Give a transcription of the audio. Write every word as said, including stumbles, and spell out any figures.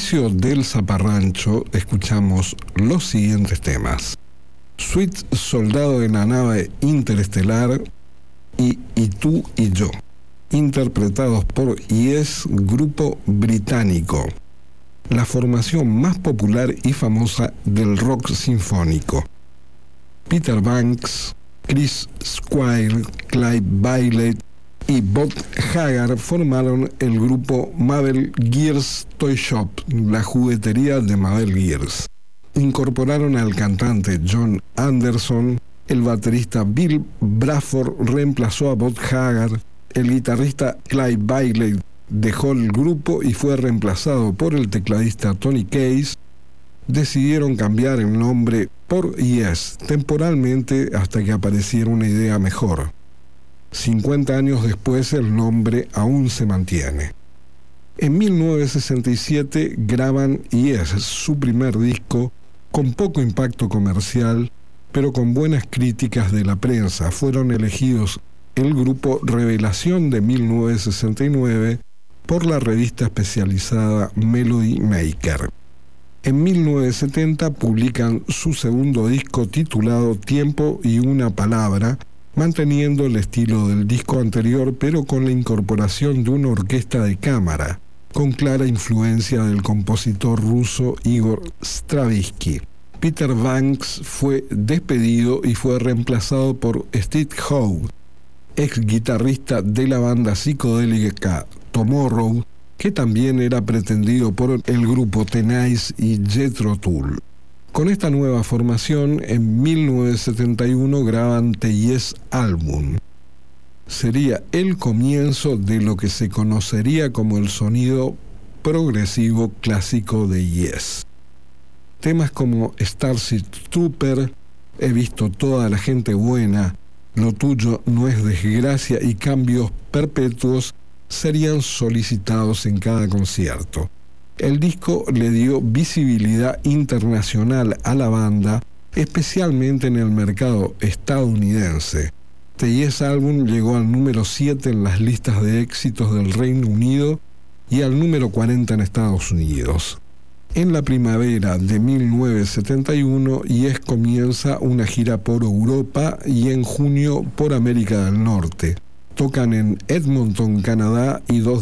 inicio del zaparrancho escuchamos los siguientes temas: Sweet Soldado en la nave interestelar y Y tú y yo, interpretados por Yes, grupo británico, la formación más popular y famosa del rock sinfónico. Peter Banks, Chris Squire, Clive Bailey y Bob Haggard formaron el grupo Mabel Gears Toy Shop, la juguetería de Mabel Gears. Incorporaron al cantante John Anderson, el baterista Bill Bruford reemplazó a Bob Haggard, el guitarrista Clive Bailey dejó el grupo y fue reemplazado por el tecladista Tony Case. Decidieron cambiar el nombre por Yes temporalmente hasta que apareciera una idea mejor. cincuenta años después el nombre aún se mantiene. En mil novecientos sesenta y siete graban Yes, su primer disco, con poco impacto comercial, pero con buenas críticas de la prensa. Fueron elegidos el grupo Revelación de mil novecientos sesenta y nueve por la revista especializada Melody Maker. En mil novecientos setenta publican su segundo disco titulado Tiempo y una palabra, manteniendo el estilo del disco anterior, pero con la incorporación de una orquesta de cámara, con clara influencia del compositor ruso Igor Stravinsky. Peter Banks fue despedido y fue reemplazado por Steve Howe, ex guitarrista de la banda psicodélica Tomorrow, que también era pretendido por el grupo Tenace y Jethro Tull. Con esta nueva formación, en mil novecientos setenta y uno graban The Yes Album. Sería el comienzo de lo que se conocería como el sonido progresivo clásico de Yes. Temas como Starship Trooper, He visto toda la gente buena, Lo tuyo no es desgracia y Cambios perpetuos serían solicitados en cada concierto. El disco le dio visibilidad internacional a la banda, especialmente en el mercado estadounidense. The Yes Album llegó al número siete en las listas de éxitos del Reino Unido y al número cuarenta en Estados Unidos. En la primavera de mil novecientos setenta y uno, Yes comienza una gira por Europa y en junio por América del Norte. Tocan en Edmonton, Canadá y dos